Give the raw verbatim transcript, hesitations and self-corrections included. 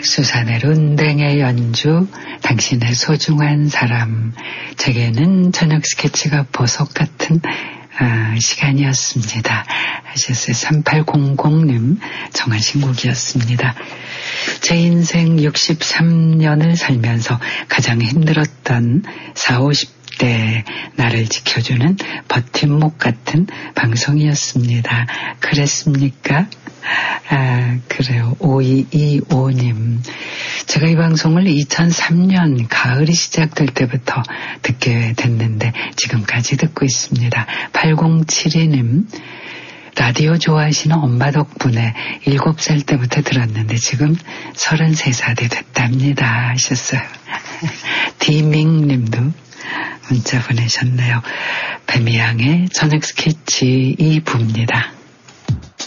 수산의 룬댕의 연주, 당신의 소중한 사람. 제게는 저녁 스케치가 보석 같은 아, 시간이었습니다. 하셨어요. 삼팔공공 님 정하신 곡이었습니다. 제 인생 육십삼 년을 살면서 가장 힘들었던 사오십 대 나를 지켜주는 버팀목 같은 방송이었습니다. 그랬습니까? 아, 그래요. 오이이오 님. 제가 이 방송을 이천삼 년 가을이 시작될 때부터 듣게 됐는데 지금까지 듣고 있습니다. 팔공칠이 님. 라디오 좋아하시는 엄마 덕분에 일곱 살 때부터 들었는데 지금 서른세 살이 됐답니다. 하셨어요. 디밍 님도 문자 보내셨네요. 배미양의 저녁 스케치 이 부입니다.